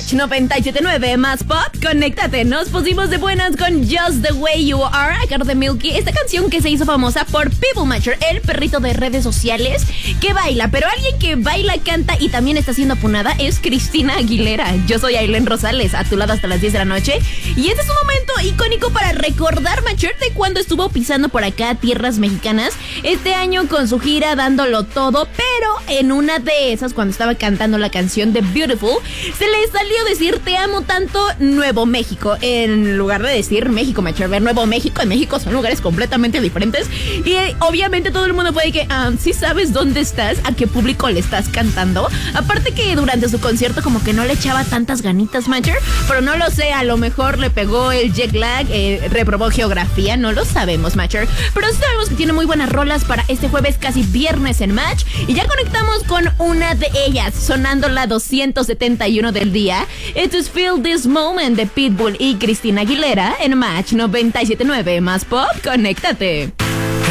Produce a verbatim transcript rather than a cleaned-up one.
Match noventa y siete punto nueve más pop, conéctate. Nos pusimos de buenas con Just the Way You Are a cargo de Milky, esta canción que se hizo famosa por People Matcher, el perrito de redes sociales que baila, pero alguien que baila, canta y también está siendo apunada es Cristina Aguilera. Yo soy Ailén Rosales, a tu lado hasta las diez de la noche, y este es un momento icónico para recordar, Matcher, de cuando estuvo pisando por acá tierras mexicanas este año con su gira dándolo todo, pero en una de esas, cuando estaba cantando la canción de Beautiful, se le salió decir te amo tanto Nuevo México, en lugar de decir México, Matcher. Ver Nuevo México y México son lugares completamente diferentes, y eh, obviamente todo el mundo puede que, ah, si sabes dónde estás, a qué público le estás cantando. Aparte que durante su concierto como que no le echaba tantas ganitas, Matcher, pero no lo sé, a lo mejor le pegó el jet lag, eh, reprobó geografía, no lo sabemos, Matcher, pero sí sabemos que tiene muy buenas rolas para este jueves, casi viernes en Match, y ya conectamos con una de ellas, sonando la doscientos setenta y uno del día. Esto es Feel This Moment de Pitbull y Cristina Aguilera en Match noventa y siete punto nueve más pop, conéctate.